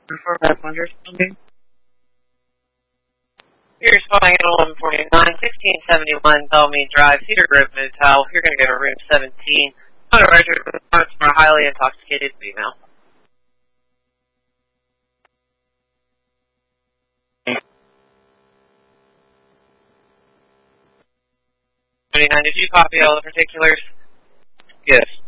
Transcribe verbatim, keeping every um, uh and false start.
For five hundred something. You're spotting at eleven forty-nine, sixteen seventy-one Bellmead Drive, Cedar Grove Motel. You're going to go to room seventeen. On a registered response from a highly intoxicated female. twenty-nine, did you copy all the particulars? Yes.